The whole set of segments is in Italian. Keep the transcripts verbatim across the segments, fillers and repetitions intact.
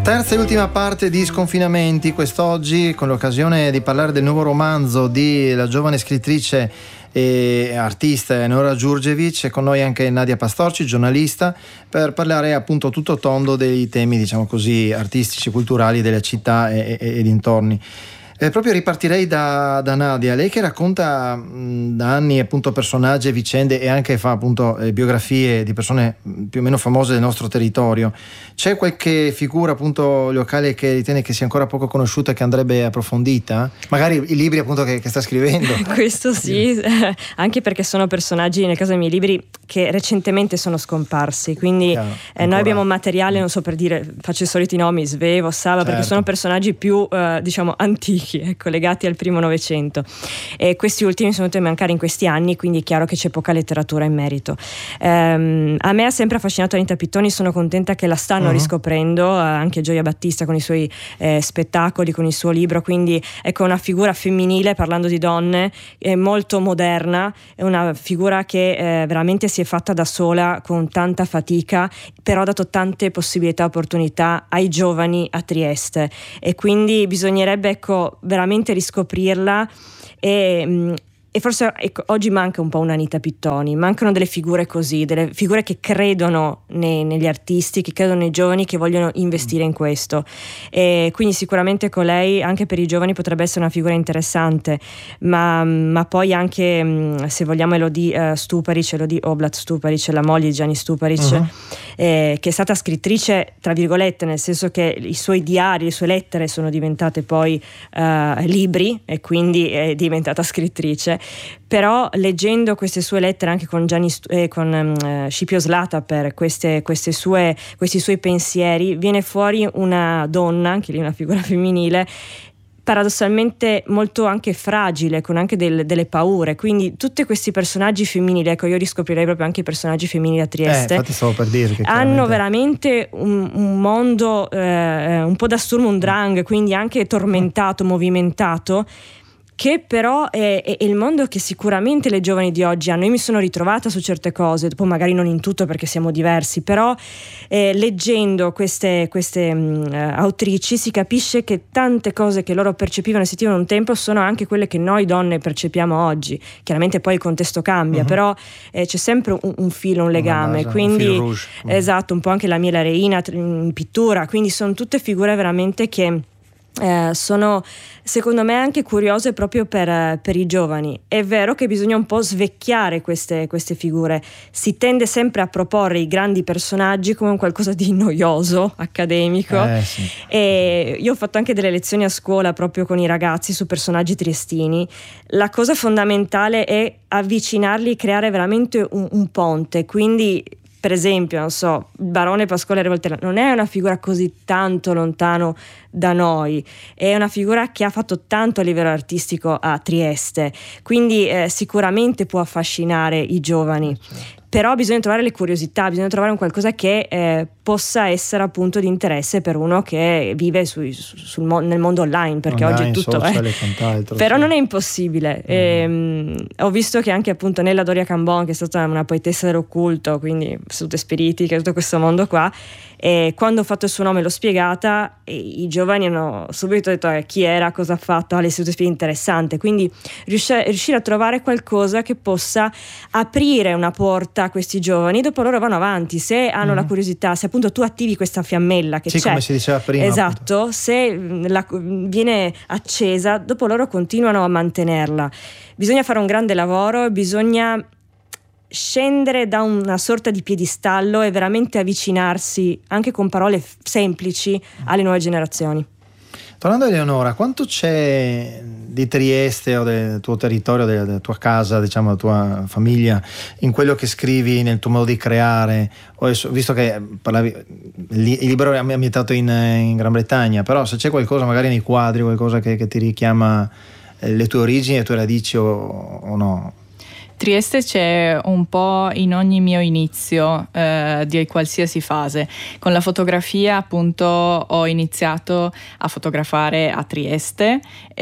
Terza e ultima parte di Sconfinamenti, quest'oggi con l'occasione di parlare del nuovo romanzo di la giovane scrittrice e artista Nora Giurgevic, e con noi anche Nadia Pastorci, giornalista, per parlare appunto tutto tondo dei temi, diciamo così, artistici, culturali della città e, e, e dintorni. Eh, proprio ripartirei da, da Nadia, lei che racconta mh, da anni appunto personaggi e vicende e anche fa appunto eh, biografie di persone mh, più o meno famose del nostro territorio. C'è qualche figura appunto locale che ritiene che sia ancora poco conosciuta e che andrebbe approfondita? Magari i libri appunto che, che sta scrivendo. Questo sì, anche perché sono personaggi nel caso dei miei libri che recentemente sono scomparsi, quindi Chiaro, eh, noi abbiamo materiale, non so, per dire, faccio i soliti nomi, Svevo, Sava, certo, perché sono personaggi più eh, diciamo antichi, ecco, legati al primo Novecento, e questi ultimi sono venuti a mancare in questi anni, quindi è chiaro che c'è poca letteratura in merito. Ehm, a me ha sempre affascinato Anita Pittoni, sono contenta che la stanno uh-huh. riscoprendo, eh, anche Gioia Battista con i suoi eh, spettacoli, con il suo libro, quindi ecco, una figura femminile, parlando di donne, è molto moderna, è una figura che eh, veramente si è fatta da sola con tanta fatica, però ha dato tante possibilità e opportunità ai giovani a Trieste, e quindi bisognerebbe ecco veramente riscoprirla. E, e forse ecco, oggi manca un po' una Anita Pittoni, mancano delle figure così, delle figure che credono nei, negli artisti, che credono nei giovani, che vogliono investire in questo, e quindi sicuramente con lei anche per i giovani potrebbe essere una figura interessante, ma, ma poi anche se vogliamo Elodie uh, Stuparic, Elodie Oblat Stuparic, la moglie di Gianni Stuparic, uh-huh. eh, che è stata scrittrice tra virgolette, nel senso che i suoi diari, le sue lettere sono diventate poi uh, libri, e quindi è diventata scrittrice. Però leggendo queste sue lettere anche con Gianni eh, con um, Scipio Slata, per queste, queste sue, questi suoi pensieri, viene fuori una donna, anche lì una figura femminile, paradossalmente molto anche fragile, con anche del, delle paure. Quindi tutti questi personaggi femminili, ecco, io riscoprirei proprio anche i personaggi femminili a Trieste, eh, infatti stavo per dire che hanno veramente un, un mondo eh, un po' da Sturm und Drang, quindi anche tormentato, movimentato, che però è, è, è il mondo che sicuramente le giovani di oggi hanno. Io mi sono ritrovata su certe cose, dopo magari non in tutto perché siamo diversi, però eh, leggendo queste, queste mh, autrici si capisce che tante cose che loro percepivano e sentivano un tempo sono anche quelle che noi donne percepiamo oggi. Chiaramente poi il contesto cambia, uh-huh. però eh, c'è sempre un, un filo, un legame, base, quindi un rouge, esatto, un po' anche la Miela Reina in pittura, quindi sono tutte figure veramente che Eh, sono secondo me anche curiose proprio per, per i giovani. È vero che bisogna un po' svecchiare queste, queste figure, si tende sempre a proporre i grandi personaggi come qualcosa di noioso, accademico, eh, sì. E io ho fatto anche delle lezioni a scuola proprio con i ragazzi su personaggi triestini. La cosa fondamentale è avvicinarli, creare veramente un, un ponte, quindi per esempio, non so, il barone Pasquale Revoltella non è una figura così tanto lontano da noi, è una figura che ha fatto tanto a livello artistico a Trieste, quindi eh, sicuramente può affascinare i giovani. Però bisogna trovare le curiosità, bisogna trovare un qualcosa che eh, possa essere appunto di interesse per uno che vive sui, sul, nel mondo online, perché online, oggi è tutto eh. Però sì. Non è impossibile. Mm. E, ho visto che anche appunto Nella Doria Cambon, che è stata una poetessa dell'occulto, quindi tutte spiritiche, tutto questo mondo qua, e quando ho fatto il suo nome l'ho spiegata, e i giovani hanno subito detto eh, chi era, cosa ha fatto, ah, l'istituto spirito interessante, quindi riuscire, riuscire a trovare qualcosa che possa aprire una porta a questi giovani, dopo loro vanno avanti se hanno mm-hmm. la curiosità, se appunto tu attivi questa fiammella che sì, c'è, come si diceva prima, esatto, appunto. Se la, viene accesa, dopo loro continuano a mantenerla. Bisogna fare un grande lavoro, bisogna scendere da una sorta di piedistallo e veramente avvicinarsi anche con parole f- semplici alle nuove generazioni. Tornando a Eleonora, quanto c'è di Trieste o del tuo territorio, della, della tua casa, diciamo, della tua famiglia, in quello che scrivi, nel tuo modo di creare? O visto che parlavi, il libro è ambientato in, in Gran Bretagna, però se c'è qualcosa magari nei quadri, qualcosa che, che ti richiama le tue origini, le tue radici o, o no? Trieste c'è un po' in ogni mio inizio eh, di qualsiasi fase. Con la fotografia appunto ho iniziato a fotografare a Trieste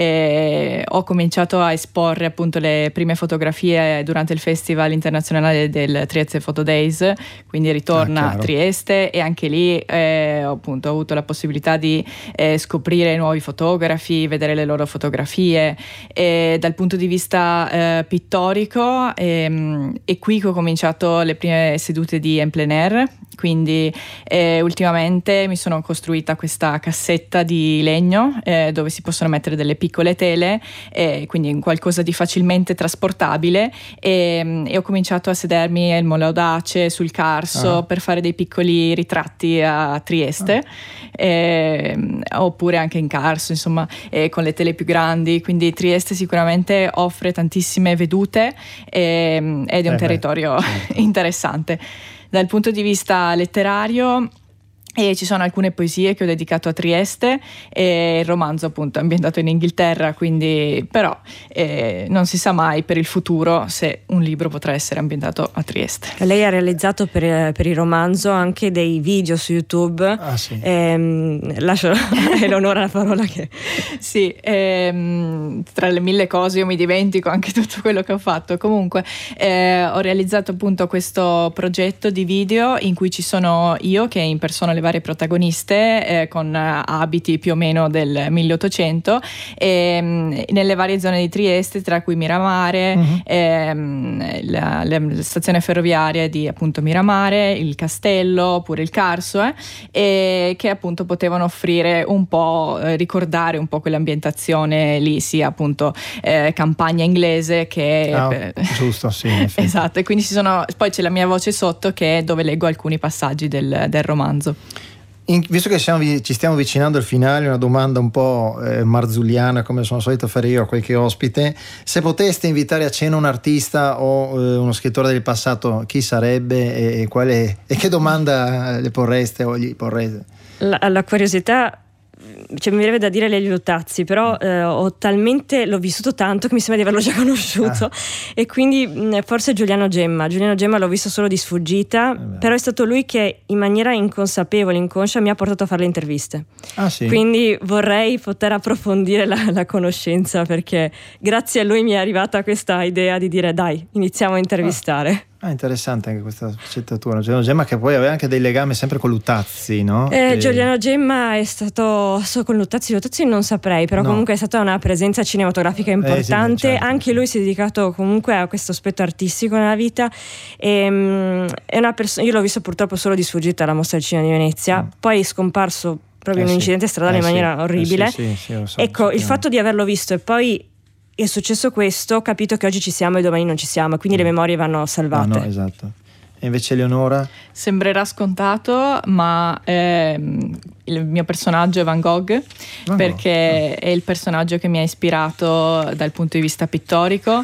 e ho cominciato a esporre appunto le prime fotografie durante il Festival internazionale del Trieste Photo Days, quindi ritorna ah, a Trieste, e anche lì eh, appunto ho avuto la possibilità di eh, scoprire nuovi fotografi, vedere le loro fotografie, e dal punto di vista eh, pittorico e, e qui ho cominciato le prime sedute di en plein air, quindi eh, ultimamente mi sono costruita questa cassetta di legno eh, dove si possono mettere delle piccole tele, eh, quindi qualcosa di facilmente trasportabile, e, e ho cominciato a sedermi al Molo Audace, sul Carso, ah. per fare dei piccoli ritratti a Trieste, ah. eh, oppure anche in Carso, insomma, eh, con le tele più grandi. Quindi Trieste sicuramente offre tantissime vedute eh, ed è un eh territorio beh. interessante. Dal punto di vista letterario, e ci sono alcune poesie che ho dedicato a Trieste, e il romanzo appunto è ambientato in Inghilterra, quindi però eh, non si sa mai per il futuro se un libro potrà essere ambientato a Trieste. Lei ha realizzato per, per il romanzo anche dei video su YouTube. Ah, sì. ehm, lascio Eleonora la parola. Che sì, ehm, tra le mille cose io mi dimentico anche tutto quello che ho fatto. Comunque eh, ho realizzato appunto questo progetto di video in cui ci sono io che impersono le varie protagoniste eh, con abiti più o meno del milleottocento, e, nelle varie zone di Trieste, tra cui Miramare, uh-huh. ehm, la, la, la stazione ferroviaria di appunto Miramare, il castello, oppure il Carso, eh, e che appunto potevano offrire un po', eh, ricordare un po' quell'ambientazione lì, sia appunto eh, campagna inglese che ah, eh, giusto, sì, esatto. E quindi ci sono, poi c'è la mia voce sotto che è dove leggo alcuni passaggi del, del romanzo. In, visto che siamo, ci stiamo avvicinando al finale, una domanda un po' eh, marzulliana, come sono solito fare io a qualche ospite: se poteste invitare a cena un artista o eh, uno scrittore del passato, chi sarebbe e, e, quale, e che domanda le porreste o gli porreste? La, la curiosità, cioè, mi viene da dire Lelio Luttazzi, però eh, ho talmente l'ho vissuto tanto che mi sembra di averlo già conosciuto, ah. e quindi mh, forse Giuliano Gemma Giuliano Gemma l'ho visto solo di sfuggita, eh però è stato lui che in maniera inconsapevole, inconscia, mi ha portato a fare le interviste. Ah, sì? Quindi vorrei poter approfondire la, la conoscenza, perché grazie a lui mi è arrivata questa idea di dire dai, iniziamo a intervistare. ah. Ah, interessante anche questa sfaccettatura. Giuliano Gemma, che poi aveva anche dei legami sempre con Luttazzi, no? Eh, e... Giuliano Gemma è stato so, con Luttazzi, Luttazzi non saprei, però no. comunque è stata una presenza cinematografica importante. Eh, sì, certo. Anche lui si è dedicato comunque a questo aspetto artistico nella vita. E, um, è una persona, io l'ho visto purtroppo solo di sfuggita alla Mostra del Cinema di Venezia, mm. poi è scomparso proprio eh, in un incidente sì. stradale eh, in maniera sì. orribile. Eh, sì, sì, sì, lo so, ecco, il sappiamo. fatto di averlo visto e poi è successo questo, ho capito che oggi ci siamo e domani non ci siamo, quindi mm. le memorie vanno salvate. Ah, no, esatto. E invece Eleonora? Sembrerà scontato, ma ehm, il mio personaggio è Van Gogh, oh, perché oh. è il personaggio che mi ha ispirato dal punto di vista pittorico,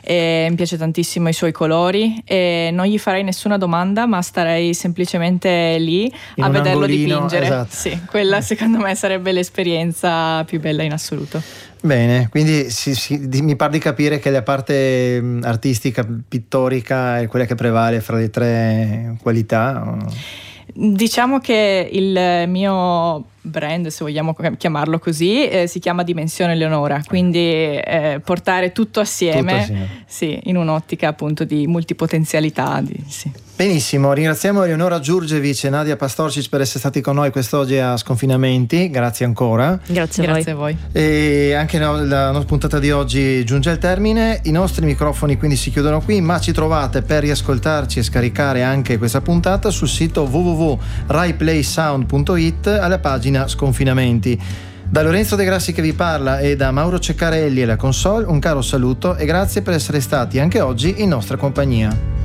e mi piace tantissimo i suoi colori, e non gli farei nessuna domanda, ma starei semplicemente lì in a vederlo angolino, dipingere. Esatto. Sì, quella secondo me sarebbe l'esperienza più bella in assoluto. Bene, quindi si, si, di, mi pare di capire che la parte mh, artistica, pittorica è quella che prevale fra le tre qualità? O... Diciamo che il mio brand, se vogliamo chiamarlo così, eh, si chiama Dimensione Eleonora, quindi eh, portare tutto assieme, tutto assieme. Sì, in un'ottica appunto di multipotenzialità. Di, sì. Benissimo, ringraziamo Eleonora Giurgevic e Nadia Pastorcic per essere stati con noi quest'oggi a Sconfinamenti, grazie ancora. Grazie a grazie voi. a voi. E anche la nostra puntata di oggi giunge al termine, i nostri microfoni quindi si chiudono qui, ma ci trovate per riascoltarci e scaricare anche questa puntata sul sito w w w punto rai play sound punto it alla pagina Sconfinamenti. Da Lorenzo De Grassi che vi parla e da Mauro Ceccarelli e la console un caro saluto e grazie per essere stati anche oggi in nostra compagnia.